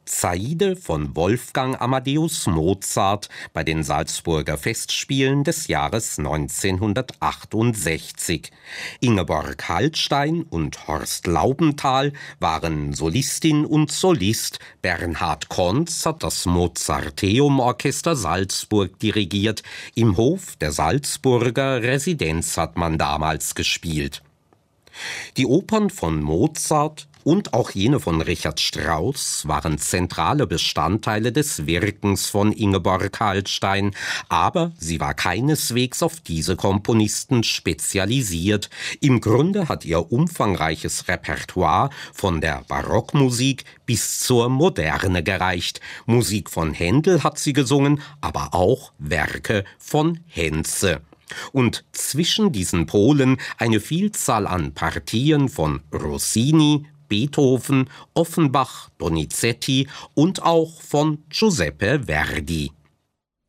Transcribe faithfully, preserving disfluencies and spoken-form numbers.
Zaide von Wolfgang Amadeus Mozart bei den Salzburger Festspielen des Jahres neunzehnhundertachtundsechzig. Ingeborg Hallstein und Horst Laubenthal waren Solistin und Solist. Bernhard Konz hat das Mozarteum-Orchester Salzburg dirigiert. Im Hof der Salzburger Residenz hat man damals gespielt. Die Opern von Mozart und auch jene von Richard Strauss waren zentrale Bestandteile des Wirkens von Ingeborg Hallstein, aber sie war keineswegs auf diese Komponisten spezialisiert. Im Grunde hat ihr umfangreiches Repertoire von der Barockmusik bis zur Moderne gereicht. Musik von Händel hat sie gesungen, aber auch Werke von Henze. Und zwischen diesen Polen eine Vielzahl an Partien von Rossini, Beethoven, Offenbach, Donizetti und auch von Giuseppe Verdi.